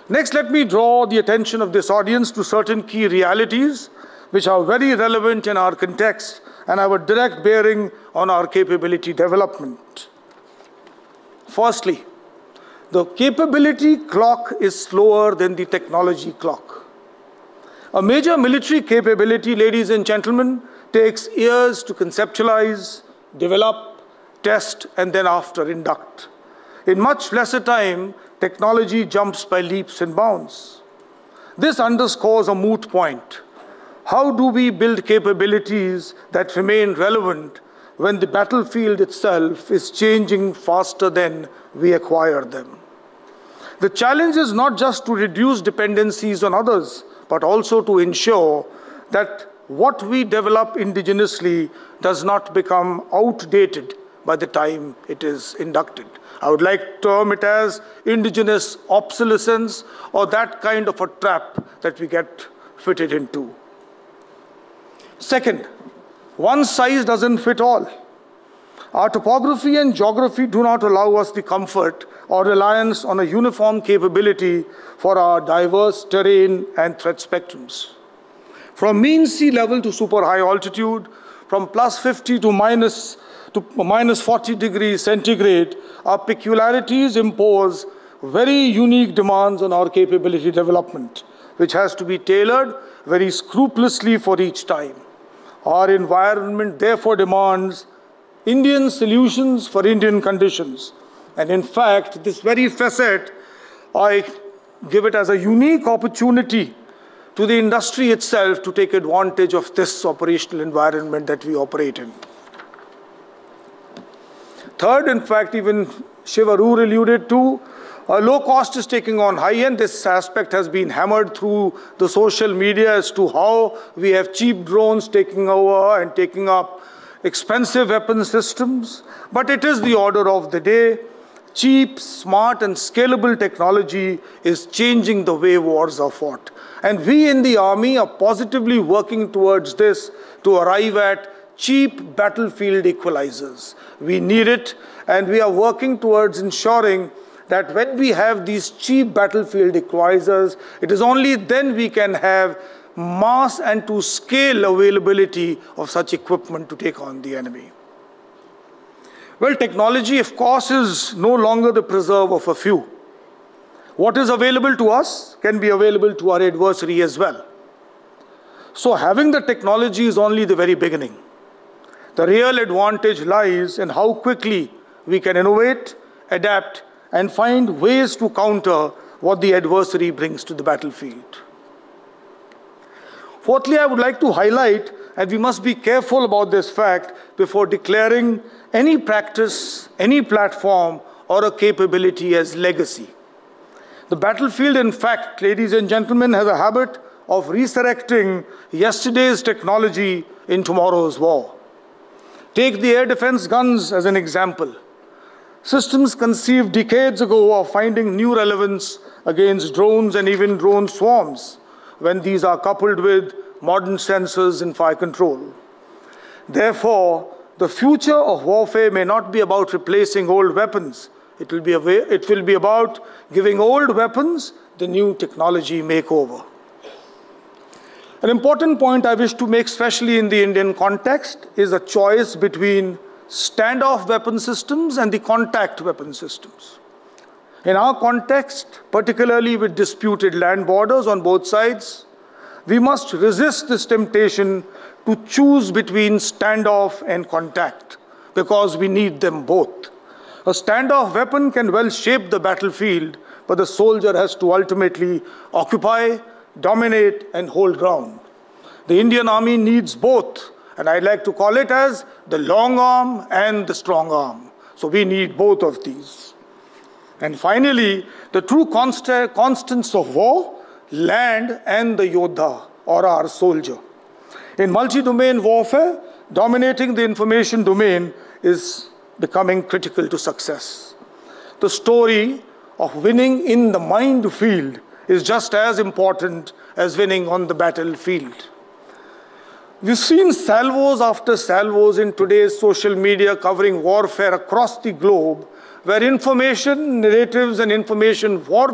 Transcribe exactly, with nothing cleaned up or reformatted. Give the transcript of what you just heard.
Next, let me draw the attention of this audience to certain key realities which are very relevant in our context and have a direct bearing on our capability development. Firstly, the capability clock is slower than the technology clock. A major military capability, ladies and gentlemen, takes years to conceptualize, develop, test, and then after induct. In much lesser time, technology jumps by leaps and bounds. This underscores a moot point. How do we build capabilities that remain relevant when the battlefield itself is changing faster than we acquire them? The challenge is not just to reduce dependencies on others, but also to ensure that what we develop indigenously does not become outdated by the time it is inducted. I would like to term it as indigenous obsolescence, or that kind of a trap that we get fitted into. Second, one size doesn't fit all. Our topography and geography do not allow us the comfort or reliance on a uniform capability for our diverse terrain and threat spectrums. From mean sea level to super high altitude, from plus fifty to minus, to minus forty degrees centigrade, our peculiarities impose very unique demands on our capability development, which has to be tailored very scrupulously for each time. Our environment therefore demands Indian solutions for Indian conditions. And in fact, this very facet, I give it as a unique opportunity to the industry itself to take advantage of this operational environment that we operate in. Third, in fact, even Shiv Arur alluded to, uh, low cost is taking on high end. This aspect has been hammered through the social media as to how we have cheap drones taking over and taking up expensive weapon systems. But it is the order of the day. Cheap, smart, and scalable technology is changing the way wars are fought. And we in the Army are positively working towards this to arrive at cheap battlefield equalizers. We need it, and we are working towards ensuring that when we have these cheap battlefield equalizers, it is only then we can have mass and to scale availability of such equipment to take on the enemy. Well, technology, of course, is no longer the preserve of a few. What is available to us can be available to our adversary as well. So having the technology is only the very beginning. The real advantage lies in how quickly we can innovate, adapt, and find ways to counter what the adversary brings to the battlefield. Fourthly, I would like to highlight, and we must be careful about this fact before declaring any practice, any platform, or a capability as legacy. The battlefield, in fact, ladies and gentlemen, has a habit of resurrecting yesterday's technology in tomorrow's war. Take the air defense guns as an example. Systems conceived decades ago are finding new relevance against drones and even drone swarms when these are coupled with modern sensors and fire control. Therefore, the future of warfare may not be about replacing old weapons. It will be, a way, it will be about giving old weapons the new technology makeover. An important point I wish to make, especially in the Indian context, is a choice between standoff weapon systems and the contact weapon systems. In our context, particularly with disputed land borders on both sides, we must resist this temptation to choose between standoff and contact, because we need them both. A standoff weapon can well shape the battlefield, but the soldier has to ultimately occupy, dominate, and hold ground. The Indian Army needs both, and I'd like to call it as the long arm and the strong arm. So we need both of these. And finally, the true const constants of war, land and the Yodha, or our soldier. In multi-domain warfare, dominating the information domain is becoming critical to success. The story of winning in the mind field is just as important as winning on the battlefield. We've seen salvos after salvos in today's social media covering warfare across the globe, where information, narratives, and information war